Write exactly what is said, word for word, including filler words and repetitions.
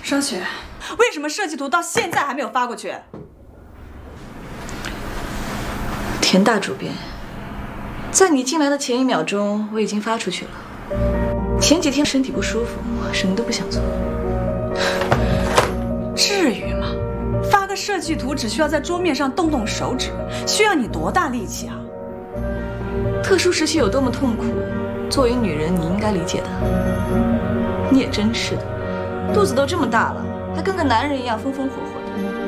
商雪，为什么设计图到现在还没有发过去？ 田大主编，在你进来的前一秒钟，我已经发出去了。前几天身体不舒服，什么都不想做。 至于吗？发个设计图只需要在桌面上动动手指，需要你多大力气啊？ 特殊时期有多么痛苦，作为女人你应该理解的。你也真是的，肚子都这么大了，还跟个男人一样风风火火的。